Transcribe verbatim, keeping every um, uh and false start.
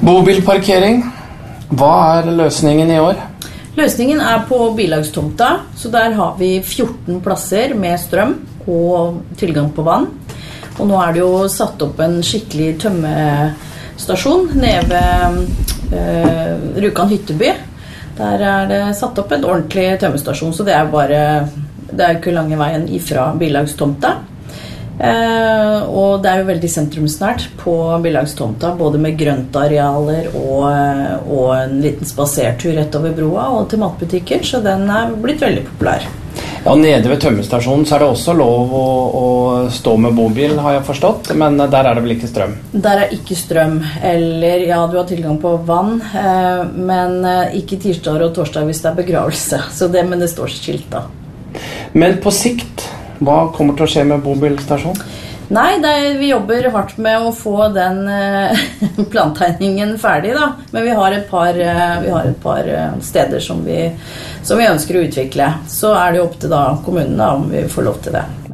Bobilparkering. Hva er løsningen i år? Løsningen er på bilagstomta, så der har vi fjorten plasser med strøm og tilgang på vann. Og nå er det jo satt opp en skikkelig tømmestasjon nede ved eh, Rjukan Hytteby. Der er det satt opp en ordentlig tømmestasjon, så det er bare, det er ikke lange veien ifra bilagstomta. Eh, og det er jo veldig sentrumsnært på bilagstomta, både med grøntarealer og, og en liten spasertur rett over broa og til matbutikker, så den er blitt veldig populær. Ja, nede ved tømmestasjonen så er det også lov å, å stå med bobil, har jeg forstått, men der er det vel ikke strøm? Der er ikke strøm, eller ja, du har tilgang på vann, eh, men ikke tirsdag og torsdag hvis det er begravelse, så det, men det står skilt da. Men på sikt, hva kommer til å skje med bobilstasjon? Nei, det er, vi jobber hardt med å få den eh, plantegningen ferdig da, men vi har et par, eh, vi har et par eh, steder som vi, som vi ønsker å utvikle. Så er det jo opp til da kommunen da, om vi får lov til det.